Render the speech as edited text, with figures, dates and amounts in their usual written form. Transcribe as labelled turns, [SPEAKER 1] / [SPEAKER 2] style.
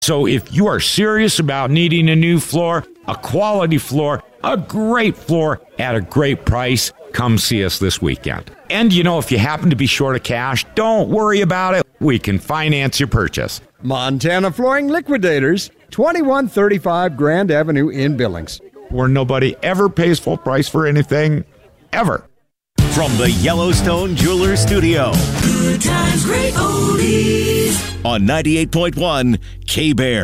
[SPEAKER 1] So if you are serious about needing a new floor, a quality floor, a great floor at a great price, come see us this weekend. And if you happen to be short of cash, don't worry about it. We can finance your purchase.
[SPEAKER 2] Montana Flooring Liquidators, 2135 Grand Avenue in Billings.
[SPEAKER 1] Where nobody ever pays full price for anything, ever.
[SPEAKER 3] From the Yellowstone Jewelers Studio.
[SPEAKER 4] Good times, great oldies.
[SPEAKER 3] On 98.1 K-Bear.